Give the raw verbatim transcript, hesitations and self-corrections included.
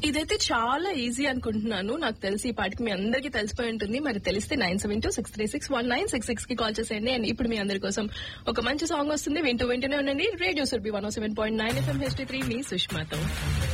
ఇదైతే చాలా ఈజీ అనుకుంటున్నాను. నాకు తెలిసి ఈ పాటికి మీ అందరికీ తెలిసిపోయి ఉంటుంది. మరి తెలిస్తే nine seven two six three six one nine six six కి కాల్ చేసేయండి. అండ్ ఇప్పుడు మీ అందరి కోసం ఒక మంచి సాంగ్ వస్తుంది, వింటూ వింటూనే ఉండండి. రేడియో సుర్బి వన్ ఓ seven point nine FM H three మీ సుష్మాతో.